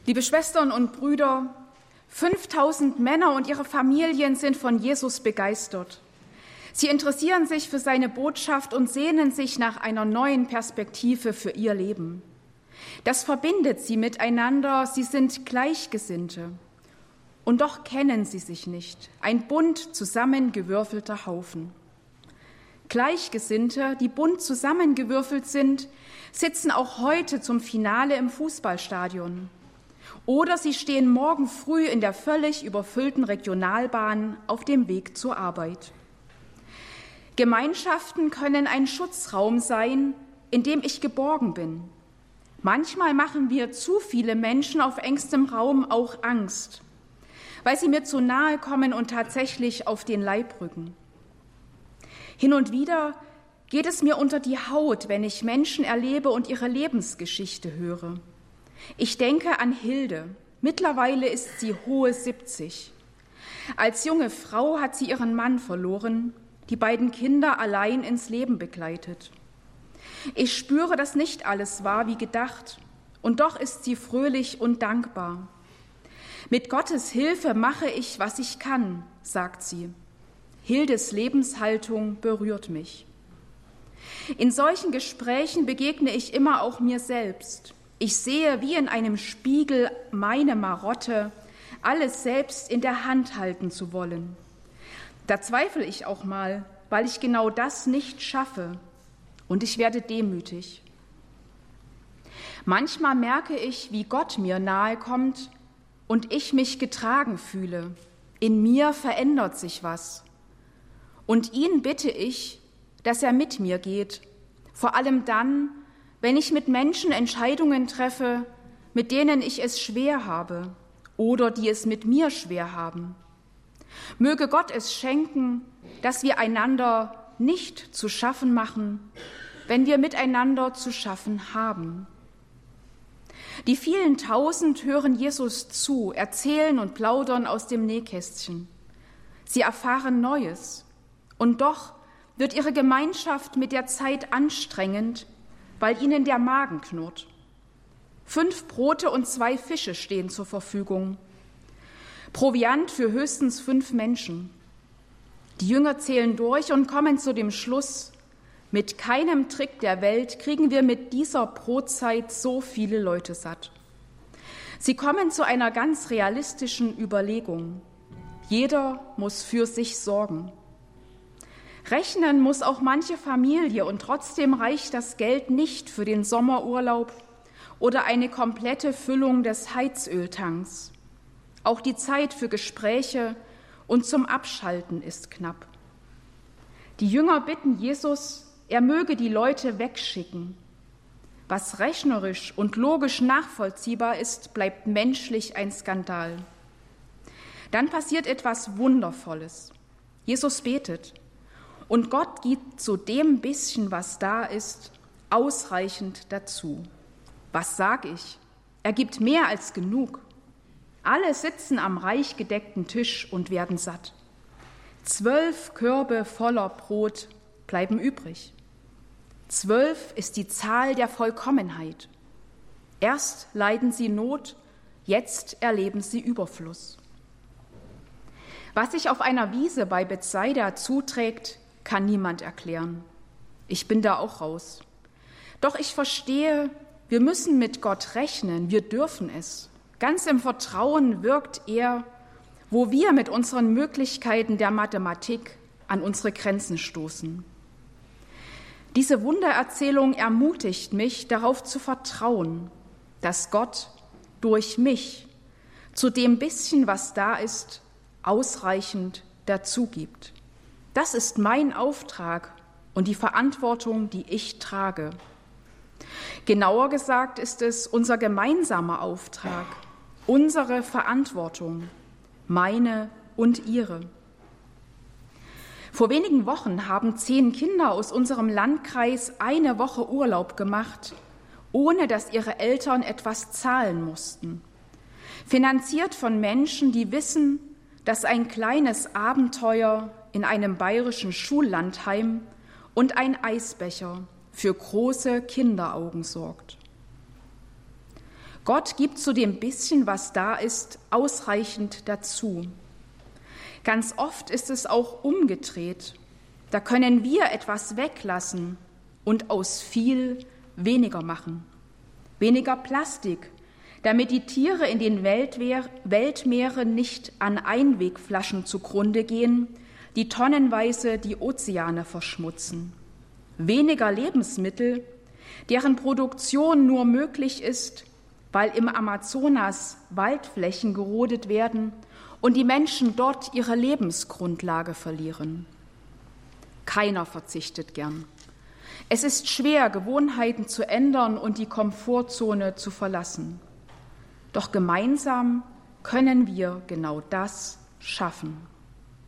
Liebe Schwestern und Brüder, 5000 Männer und ihre Familien sind von Jesus begeistert. Sie interessieren sich für seine Botschaft und sehnen sich nach einer neuen Perspektive für ihr Leben. Das verbindet sie miteinander, sie sind Gleichgesinnte. Und doch kennen sie sich nicht, ein bunt zusammengewürfelter Haufen. Gleichgesinnte, die bunt zusammengewürfelt sind, sitzen auch heute zum Finale im Fußballstadion. Oder sie stehen morgen früh in der völlig überfüllten Regionalbahn auf dem Weg zur Arbeit. Gemeinschaften können ein Schutzraum sein, in dem ich geborgen bin. Manchmal machen wir zu viele Menschen auf engstem Raum auch Angst, weil sie mir zu nahe kommen und tatsächlich auf den Leib rücken. Hin und wieder geht es mir unter die Haut, wenn ich Menschen erlebe und ihre Lebensgeschichte höre. Ich denke an Hilde. Mittlerweile ist sie hohe 70. Als junge Frau hat sie ihren Mann verloren, die beiden Kinder allein ins Leben begleitet. Ich spüre, dass nicht alles war wie gedacht, und doch ist sie fröhlich und dankbar. Mit Gottes Hilfe mache ich, was ich kann, sagt sie. Hildes Lebenshaltung berührt mich. In solchen Gesprächen begegne ich immer auch mir selbst. Ich sehe wie in einem Spiegel meine Marotte, alles selbst in der Hand halten zu wollen. Da zweifle ich auch mal, weil ich genau das nicht schaffe, und ich werde demütig. Manchmal merke ich, wie Gott mir nahe kommt und ich mich getragen fühle. In mir verändert sich was. Und ihn bitte ich, dass er mit mir geht, vor allem dann, wenn ich mit Menschen Entscheidungen treffe, mit denen ich es schwer habe oder die es mit mir schwer haben. Möge Gott es schenken, dass wir einander nicht zu schaffen machen, wenn wir miteinander zu schaffen haben. Die vielen Tausend hören Jesus zu, erzählen und plaudern aus dem Nähkästchen. Sie erfahren Neues, und doch wird ihre Gemeinschaft mit der Zeit anstrengend, weil ihnen der Magen knurrt. 5 Brote und 2 Fische stehen zur Verfügung. Proviant für höchstens 5 Menschen. Die Jünger zählen durch und kommen zu dem Schluss, mit keinem Trick der Welt kriegen wir mit dieser Brotzeit so viele Leute satt. Sie kommen zu einer ganz realistischen Überlegung. Jeder muss für sich sorgen. Rechnen muss auch manche Familie, und trotzdem reicht das Geld nicht für den Sommerurlaub oder eine komplette Füllung des Heizöltanks. Auch die Zeit für Gespräche und zum Abschalten ist knapp. Die Jünger bitten Jesus, er möge die Leute wegschicken. Was rechnerisch und logisch nachvollziehbar ist, bleibt menschlich ein Skandal. Dann passiert etwas Wundervolles. Jesus betet. Und Gott gibt zu dem bisschen, was da ist, ausreichend dazu. Was sag ich? Er gibt mehr als genug. Alle sitzen am reich gedeckten Tisch und werden satt. 12 Körbe voller Brot bleiben übrig. 12 ist die Zahl der Vollkommenheit. Erst leiden sie Not, jetzt erleben sie Überfluss. Was sich auf einer Wiese bei Bethsaida zuträgt, kann niemand erklären. Ich bin da auch raus. Doch ich verstehe, wir müssen mit Gott rechnen, wir dürfen es. Ganz im Vertrauen wirkt er, wo wir mit unseren Möglichkeiten der Mathematik an unsere Grenzen stoßen. Diese Wundererzählung ermutigt mich, darauf zu vertrauen, dass Gott durch mich zu dem bisschen, was da ist, ausreichend dazu gibt. Das ist mein Auftrag und die Verantwortung, die ich trage. Genauer gesagt ist es unser gemeinsamer Auftrag, unsere Verantwortung, meine und ihre. Vor wenigen Wochen haben 10 Kinder aus unserem Landkreis eine Woche Urlaub gemacht, ohne dass ihre Eltern etwas zahlen mussten. Finanziert von Menschen, die wissen, dass ein kleines Abenteuer in einem bayerischen Schullandheim und ein Eisbecher für große Kinderaugen sorgt. Gott gibt zu dem bisschen, was da ist, ausreichend dazu. Ganz oft ist es auch umgedreht. Da können wir etwas weglassen und aus viel weniger machen. Weniger Plastik, damit die Tiere in den Weltmeeren nicht an Einwegflaschen zugrunde gehen, die tonnenweise die Ozeane verschmutzen. Weniger Lebensmittel, deren Produktion nur möglich ist, weil im Amazonas Waldflächen gerodet werden und die Menschen dort ihre Lebensgrundlage verlieren. Keiner verzichtet gern. Es ist schwer, Gewohnheiten zu ändern und die Komfortzone zu verlassen. Doch gemeinsam können wir genau das schaffen.